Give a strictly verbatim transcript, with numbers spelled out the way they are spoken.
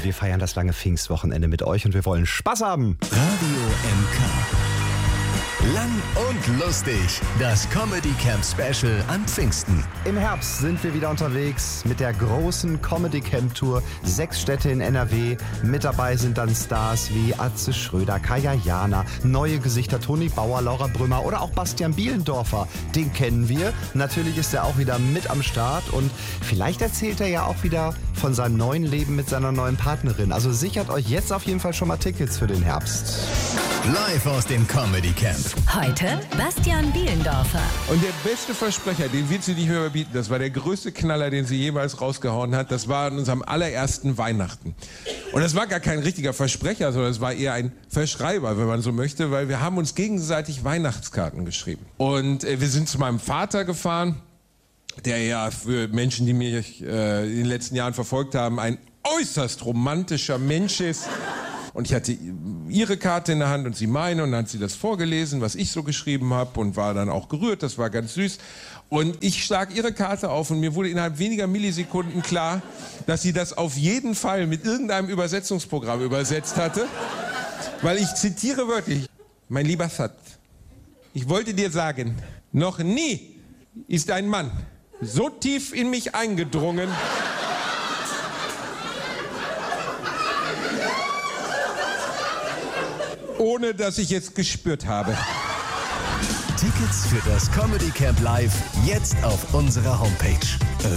Wir feiern das lange Pfingstwochenende mit euch und wir wollen Spaß haben. Radio M K. Lang und lustig. Das Comedy Camp Special an Pfingsten. Im Herbst sind wir wieder unterwegs mit der großen Comedy Camp Tour. Sechs Städte in N R W. Mit dabei sind dann Stars wie Atze Schröder, Kaya Jana, neue Gesichter Toni Bauer, Laura Brümmer oder auch Bastian Bielendorfer. Den kennen wir. Natürlich ist er auch wieder mit am Start und vielleicht erzählt er ja auch wieder von seinem neuen Leben mit seiner neuen Partnerin. Also sichert euch jetzt auf jeden Fall schon mal Tickets für den Herbst. Live aus dem Comedy Camp. Heute Bastian Bielendorfer. Und der beste Versprecher, den wird sie nicht mehr überbieten, das war der größte Knaller, den sie jemals rausgehauen hat, das war an unserem allerersten Weihnachten. Und das war gar kein richtiger Versprecher, sondern es war eher ein Verschreiber, wenn man so möchte, weil wir haben uns gegenseitig Weihnachtskarten geschrieben. Und äh, wir sind zu meinem Vater gefahren, der ja für Menschen, die mich äh, in den letzten Jahren verfolgt haben, ein äußerst romantischer Mensch ist. Und ich hatte ihre Karte in der Hand und sie meine und dann hat sie das vorgelesen, was ich so geschrieben habe und war dann auch gerührt, das war ganz süß. Und ich schlag ihre Karte auf und mir wurde innerhalb weniger Millisekunden klar, dass sie das auf jeden Fall mit irgendeinem Übersetzungsprogramm übersetzt hatte. Weil ich zitiere wörtlich, mein lieber Sat, ich wollte dir sagen, noch nie ist ein Mann so tief in mich eingedrungen, ohne dass ich es gespürt habe. Tickets für das Comedy Camp Live jetzt auf unserer Homepage.